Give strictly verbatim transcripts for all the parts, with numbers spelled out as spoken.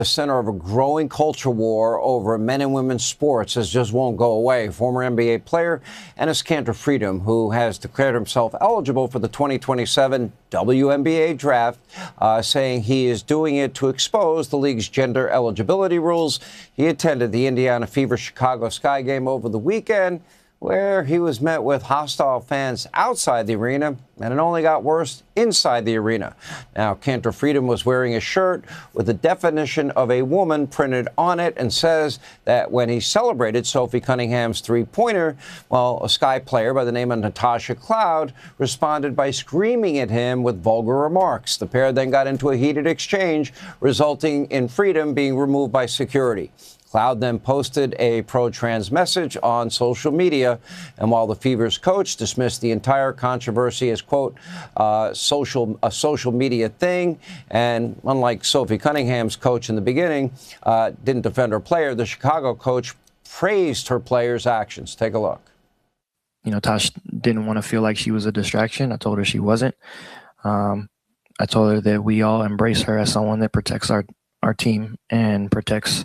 The center of a growing culture war over men and women's sports as just won't go away. Former N B A player Enes Kanter Freedom, who has declared himself eligible for the twenty twenty-seven W N B A draft, uh, saying he is doing it to expose the league's gender eligibility rules. He attended the Indiana Fever Chicago Sky game over the weekend, where he was met with hostile fans outside the arena, and it only got worse inside the arena. Now, Kanter Freedom was wearing a shirt with the definition of a woman printed on it, and says that when he celebrated Sophie Cunningham's three-pointer, well, a Sky player by the name of Natasha Cloud responded by screaming at him with vulgar remarks. The pair then got into a heated exchange, resulting in Freedom being removed by security. Cloud then posted a pro-trans message on social media, and while the Fever's coach dismissed the entire controversy as, quote, uh, social, a social media thing, and unlike Sophie Cunningham's coach in the beginning, uh, didn't defend her player, the Chicago coach praised her player's actions. Take a look. You know, Tosh didn't want to feel like she was a distraction. I told her she wasn't. Um, I told her that we all embrace her as someone that protects our, our team and protects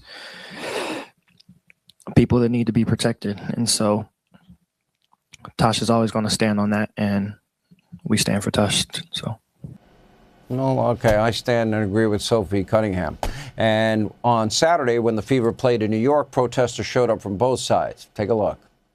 people that need to be protected. And so Tosh is always going to stand on that, and we stand for Tosh. So. No, okay, I stand and agree with Sophie Cunningham. And on Saturday, when the Fever played in New York, protesters showed up from both sides. Take a look.